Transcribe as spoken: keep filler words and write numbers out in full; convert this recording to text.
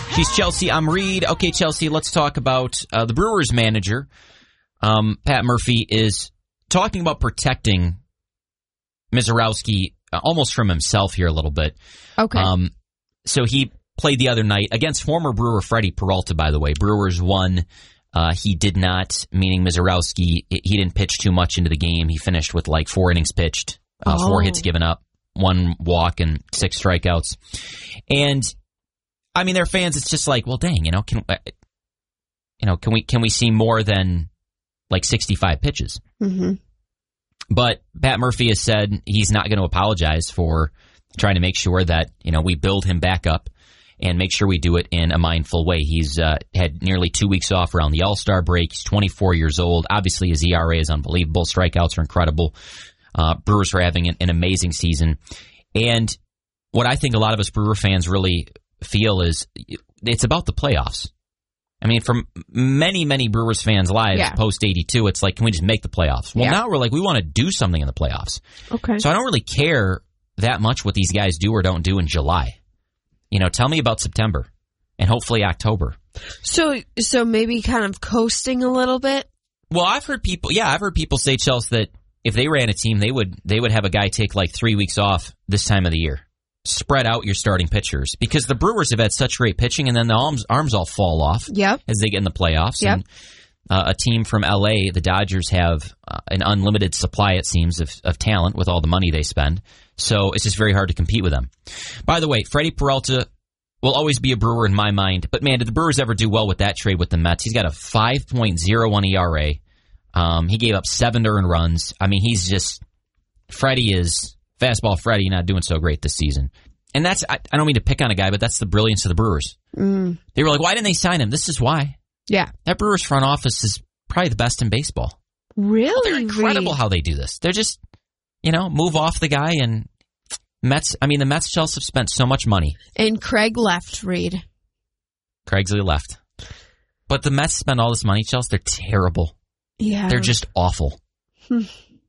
She's Chelsea. I'm Reed. Okay, Chelsea, let's talk about uh, the Brewers manager. Um, Pat Murphy is talking about protecting Misiorowski uh, almost from himself here a little bit. Okay. Um, so he played the other night against former Brewer Freddie Peralta, by the way. Brewers won. Uh, he did not, meaning Misiorowski, he didn't pitch too much into the game. He finished with like four innings pitched, uh, oh. four hits given up, one walk, and six strikeouts. And I mean, their fans, it's just like, well, dang, you know, can you know, can we can we see more than like sixty-five pitches? Mm-hmm. But Pat Murphy has said he's not going to apologize for trying to make sure that, you know, we build him back up and make sure we do it in a mindful way. He's uh, had nearly two weeks off around the All-Star break. He's twenty-four years old. Obviously, his E R A is unbelievable. Strikeouts are incredible. Uh, Brewers are having an, an amazing season. And what I think a lot of us Brewer fans really feel is it's about the playoffs. I mean, for many, many Brewers fans' lives yeah. post eighty-two, it's like, can we just make the playoffs? Well, yeah. now we're like, we want to do something in the playoffs. Okay. So I don't really care that much what these guys do or don't do in July. You know, tell me about September and hopefully October. So, so maybe kind of coasting a little bit? Well, I've heard people, yeah, I've heard people say, Chelsea, that if they ran a team, they would they would have a guy take like three weeks off this time of the year. Spread out your starting pitchers, because the Brewers have had such great pitching, and then the arms, arms all fall off yep. as they get in the playoffs. Yep. And uh, a team from L A, the Dodgers, have uh, an unlimited supply, it seems, of, of talent with all the money they spend. So it's just very hard to compete with them. By the way, Freddie Peralta will always be a Brewer in my mind, but man, did the Brewers ever do well with that trade with the Mets? He's got a five point oh one E R A. Um, he gave up seven earned runs. I mean, he's just, Freddie is, fastball Freddie, not doing so great this season. And that's, I, I don't mean to pick on a guy, but that's the brilliance of the Brewers. Mm. They were like, why didn't they sign him? This is why. Yeah. That Brewers front office is probably the best in baseball. Really? They're incredible how they do this. They're just, you know, move off the guy, and Mets, I mean, the Mets, Chelsea, have spent so much money. And Craig left, Reed. Craigsley left. But the Mets spend all this money, Chelsea, they're terrible. Yeah. They're just awful. Hmm.